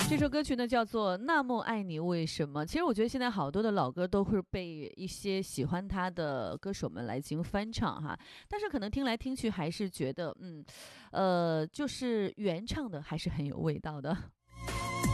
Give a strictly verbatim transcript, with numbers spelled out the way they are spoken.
这首歌曲呢叫做《那么爱你为什么》。其实我觉得现在好多的老歌都会被一些喜欢他的歌手们来进行翻唱哈，但是可能听来听去还是觉得，嗯，呃，就是原唱的还是很有味道的。